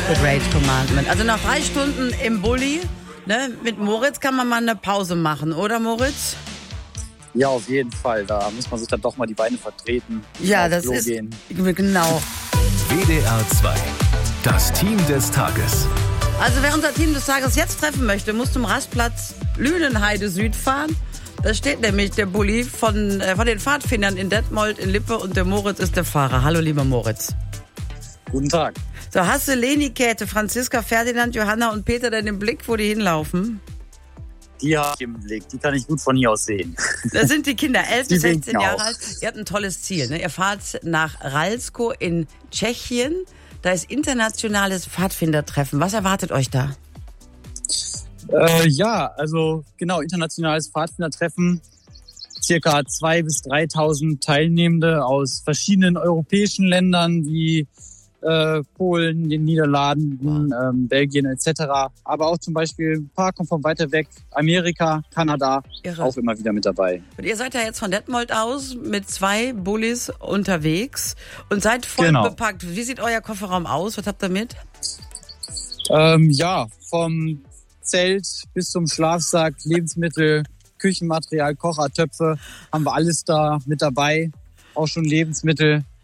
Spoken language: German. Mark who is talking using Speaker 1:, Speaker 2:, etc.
Speaker 1: The Great Commandment. Also nach 3 Stunden im Bulli, ne, mit Moritz kann man mal eine Pause machen, oder Moritz?
Speaker 2: Ja, auf jeden Fall. Da muss man sich dann doch mal die Beine vertreten.
Speaker 1: Ja, das ist
Speaker 2: gehen.
Speaker 1: Genau.
Speaker 3: WDR 2. Das Team des Tages.
Speaker 1: Also wer unser Team des Tages jetzt treffen möchte, muss zum Rastplatz Lüdenheide Süd fahren. Da steht nämlich der Bulli von den Pfadfindern in Detmold, in Lippe, und der Moritz ist der Fahrer. Hallo, lieber Moritz.
Speaker 2: Guten Tag.
Speaker 1: So, hast du Leni, Käthe, Franziska, Ferdinand, Johanna und Peter denn im Blick, wo die hinlaufen?
Speaker 2: Die habe ich im Blick. Die kann ich gut von hier aus sehen.
Speaker 1: Das sind die Kinder, 11 bis 16
Speaker 2: winken
Speaker 1: Jahre
Speaker 2: auch.
Speaker 1: alt. Ihr habt ein tolles Ziel, ne? Ihr fahrt nach Ralsko in Tschechien. Da ist internationales Pfadfindertreffen. Was erwartet euch da?
Speaker 2: Also genau, internationales Pfadfindertreffen. Circa 2.000 bis 3.000 Teilnehmende aus verschiedenen europäischen Ländern wie Polen, den Niederlanden, Belgien etc. Aber auch zum Beispiel ein paar kommen von weiter weg, Amerika, Kanada,
Speaker 1: Irre.
Speaker 2: auch immer wieder mit dabei.
Speaker 1: Und ihr seid ja jetzt von Detmold aus mit 2 Bullis unterwegs und seid voll
Speaker 2: Genau.
Speaker 1: bepackt. Wie sieht euer Kofferraum aus? Was habt ihr mit?
Speaker 2: Vom Zelt bis zum Schlafsack, Lebensmittel, Küchenmaterial, Kochertöpfe, haben wir alles da mit dabei. Auch schon Lebensmittel.